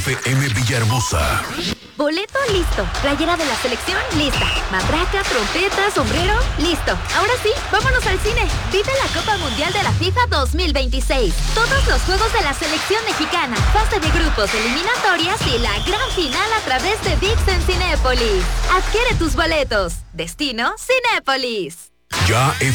FM Villahermosa. Boleto listo. Playera de la selección lista. Matraca, trompeta, sombrero, listo. Ahora sí, vámonos al cine. Vive la Copa Mundial de la FIFA 2026. Todos los juegos de la selección mexicana, fase de grupos, eliminatorias y la gran final a través de ViX en Cinépolis. Adquiere tus boletos. Destino Cinépolis. Ya